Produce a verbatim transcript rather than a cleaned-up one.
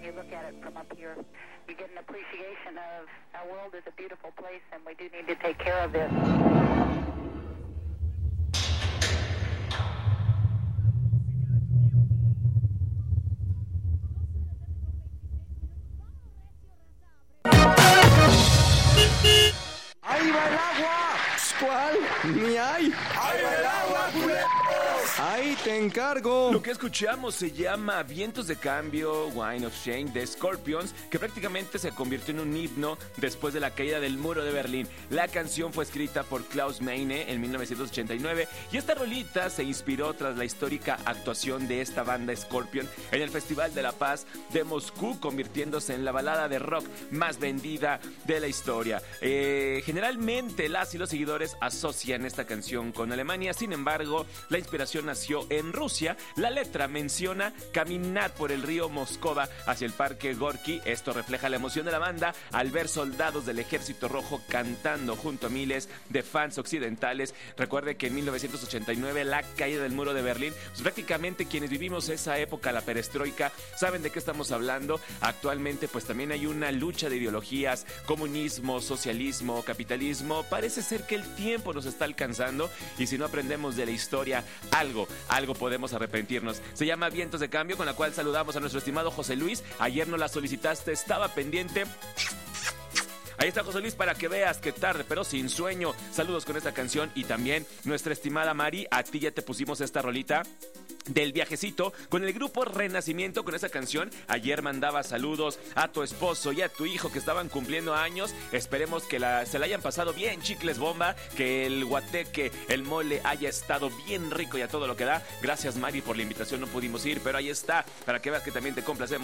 when you look at it from up here. You get an appreciation of our world is a beautiful place and we do need to take care of this. ¡Ahí va el agua! ¿Cuál? Ni hay. ¡Ahí va el agua, culeros! Ahí te encargo. Lo que escuchamos se llama Vientos de Cambio, Wine of Shame de Scorpions, que prácticamente se convirtió en un himno después de la caída del muro de Berlín. La canción fue escrita por Klaus Meine en mil novecientos ochenta y nueve y esta rolita se inspiró tras la histórica actuación de esta banda Scorpion en el Festival de la Paz de Moscú, convirtiéndose en la balada de rock más vendida de la historia. Eh, generalmente las y los seguidores asocian esta canción con Alemania, sin embargo, la inspiración nació en Rusia. La letra menciona caminar por el río Moscova hacia el parque Gorky. Esto refleja la emoción de la banda al ver soldados del Ejército Rojo cantando junto a miles de fans occidentales. Recuerde que en mil novecientos ochenta y nueve, la caída del muro de Berlín, pues prácticamente quienes vivimos esa época, la perestroika, saben de qué estamos hablando. Actualmente pues también hay una lucha de ideologías, comunismo, socialismo, capitalismo. Parece ser que el tiempo nos está alcanzando y si no aprendemos de la historia, algo, algo podemos arrepentirnos. Se llama Vientos de Cambio, con la cual saludamos a nuestro estimado José Luis. Ayer no la solicitaste, estaba pendiente. Ahí está José Luis para que veas que tarde pero sin sueño. Saludos con esta canción y también nuestra estimada Mari, a ti ya te pusimos esta rolita del viajecito con el grupo Renacimiento con esa canción. Ayer mandaba saludos a tu esposo y a tu hijo que estaban cumpliendo años. Esperemos que la, se la hayan pasado bien, chicles bomba, que el guateque, el mole haya estado bien rico y a todo lo que da. Gracias Mari por la invitación, no pudimos ir, pero ahí está, para que veas que también te complacemos.